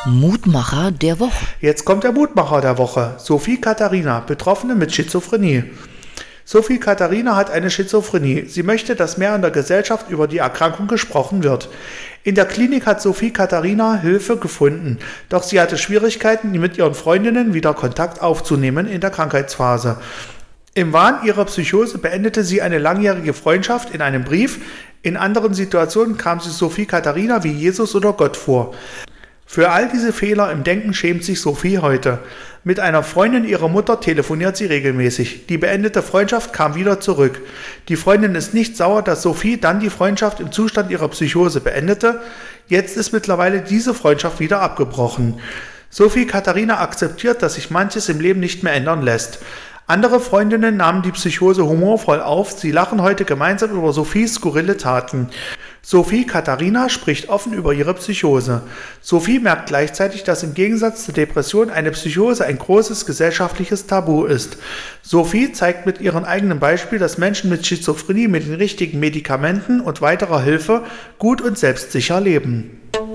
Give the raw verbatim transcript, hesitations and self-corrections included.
Mutmacher der Woche. Jetzt kommt der Mutmacher der Woche. Sophie Katharina, Betroffene mit Schizophrenie. Sophie Katharina hat eine Schizophrenie. Sie möchte, dass mehr in der Gesellschaft über die Erkrankung gesprochen wird. In der Klinik hat Sophie Katharina Hilfe gefunden, doch sie hatte Schwierigkeiten, mit ihren Freundinnen wieder Kontakt aufzunehmen in der Krankheitsphase. Im Wahn ihrer Psychose beendete sie eine langjährige Freundschaft in einem Brief. In anderen Situationen kam sie Sophie Katharina wie Jesus oder Gott vor. Für all diese Fehler im Denken schämt sich Sophie heute. Mit einer Freundin ihrer Mutter telefoniert sie regelmäßig. Die beendete Freundschaft kam wieder zurück. Die Freundin ist nicht sauer, dass Sophie dann die Freundschaft im Zustand ihrer Psychose beendete. Jetzt ist mittlerweile diese Freundschaft wieder abgebrochen. Sophie Katharina akzeptiert, dass sich manches im Leben nicht mehr ändern lässt. Andere Freundinnen nahmen die Psychose humorvoll auf. Sie lachen heute gemeinsam über Sophies skurrile Taten. Sophie Katharina spricht offen über ihre Psychose. Sophie merkt gleichzeitig, dass im Gegensatz zur Depression eine Psychose ein großes gesellschaftliches Tabu ist. Sophie zeigt mit ihrem eigenen Beispiel, dass Menschen mit Schizophrenie mit den richtigen Medikamenten und weiterer Hilfe gut und selbstsicher leben.